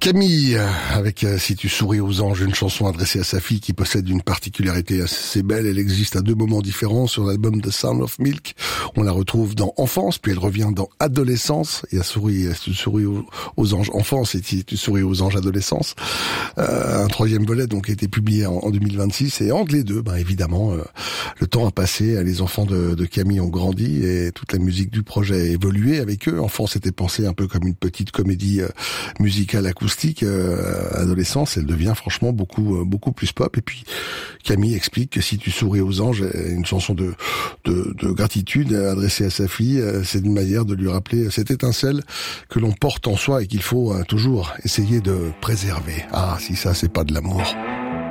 Camille, avec Si tu souris aux anges, une chanson adressée à sa fille qui possède une particularité assez belle. Elle existe à deux moments différents sur l'album The Sound of Milk. On la retrouve dans Enfance, puis elle revient dans Adolescence. Il y a Si tu souris aux anges enfance et Si tu souris aux anges adolescence. Un troisième volet donc a été publié en 2026. Et entre les deux, évidemment, le temps a passé. Les enfants de Camille ont grandi et toute la musique du projet a évolué avec eux. Enfance était pensée un peu comme une petite comédie musicale acoustique. Adolescence, elle devient franchement beaucoup plus pop. Et puis Camille explique que Si tu souris aux anges, une chanson de gratitude adressée à sa fille, c'est une manière de lui rappeler cette étincelle que l'on porte en soi et qu'il faut toujours essayer de préserver. Ah, si ça c'est pas de l'amour.